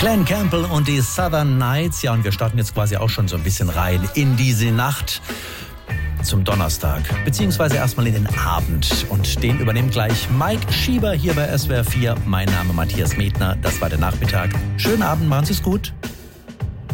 Glen Campbell und die Southern Nights. Ja, und wir starten jetzt quasi auch schon so ein bisschen rein in diese Nacht zum Donnerstag, beziehungsweise erstmal in den Abend. Und den übernimmt gleich Mike Schieber hier bei SWR 4. Mein Name Matthias Medner. Das war der Nachmittag. Schönen Abend, machen Sie es gut.